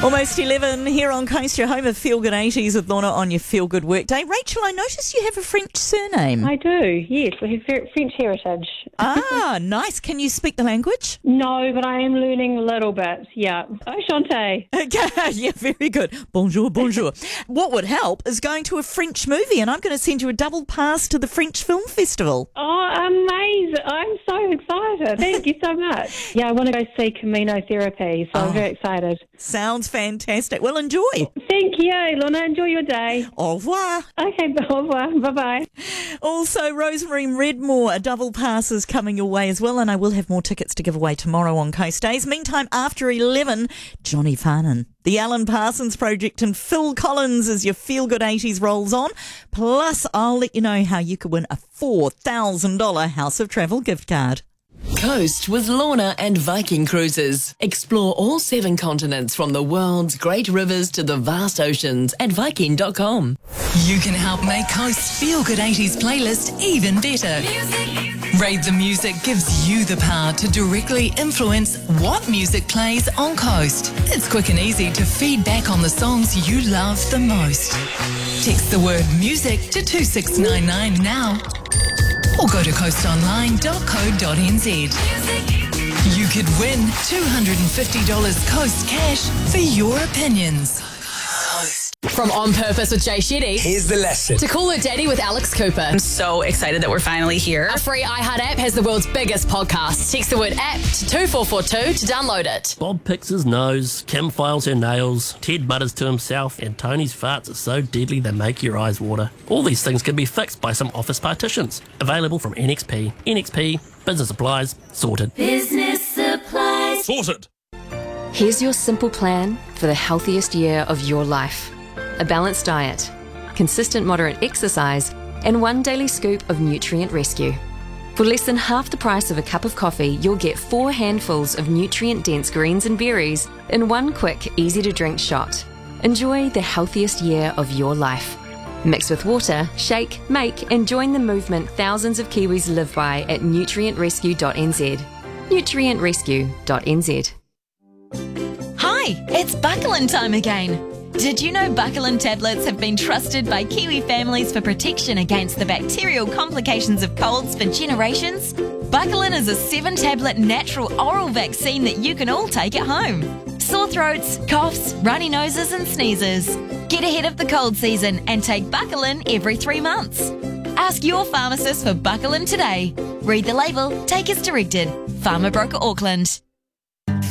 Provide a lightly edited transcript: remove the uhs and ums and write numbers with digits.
Almost 11 here on Coast, your home of Feel Good 80s with Lorna on your Feel Good Workday. Rachel, I noticed you have a French surname. I do, yes. We have French heritage. Ah, nice. Can you speak the language? No, but I am learning a little bit, yeah. Enchanté. Okay, yeah, very good. Bonjour, bonjour. What would help is going to a French movie, and I'm going to send you a double pass to the French Film Festival. Oh, amazing. I'm so excited. Thank you so much. Yeah, I want to go see Camino Therapy, so I'm very excited. Sounds fantastic. Well, enjoy. Thank you, Lorna. Enjoy your day. Au revoir. Okay, au revoir. Bye-bye. Also, Rosemary Redmore, a double pass is coming your way as well, and I will have more tickets to give away tomorrow on Coast Days. Meantime, after 11, Johnny Farnan, the Alan Parsons Project, and Phil Collins as your Feel Good 80s rolls on. Plus, I'll let you know how you could win a $4,000 House of Travel gift card. Coast with Lorna and Viking Cruises. Explore all 7 continents from the world's great rivers to the vast oceans at Viking.com. You can help make Coast's Feel Good 80s playlist even better. Rate the Music gives you the power to directly influence what music plays on Coast. It's quick and easy to feed back on the songs you love the most. Text the word music to 2699 now. Or go to coastonline.co.nz. You could win $250 Coast cash for your opinions. From On Purpose with Jay Shetty. Here's the lesson. To Call Her Daddy with Alex Cooper. I'm so excited that we're finally here. A free iHeart app has the world's biggest podcast. Text the word app to 2442 to download it. Bob picks his nose, Kim files her nails, Ted mutters to himself, and Tony's farts are so deadly they make your eyes water. All these things can be fixed by some office partitions. Available from NXP. NXP, business supplies, sorted. Business supplies. Sorted. Here's your simple plan for the healthiest year of your life. A balanced diet, consistent moderate exercise, and 1 daily scoop of Nutrient Rescue. For less than half the price of a cup of coffee, you'll get 4 handfuls of nutrient-dense greens and berries in 1 quick, easy-to-drink shot. Enjoy the healthiest year of your life. Mix with water, shake, make, and join the movement thousands of Kiwis live by at nutrientrescue.nz. nutrientrescue.nz. Hi, it's Buckland time again. Did you know Buckland tablets have been trusted by Kiwi families for protection against the bacterial complications of colds for generations? Buckland is a 7-tablet natural oral vaccine that you can all take at home. Sore throats, coughs, runny noses and sneezes. Get ahead of the cold season and take Buckland every 3 months. Ask your pharmacist for Buckland today. Read the label, take as directed. Pharma Broker Auckland.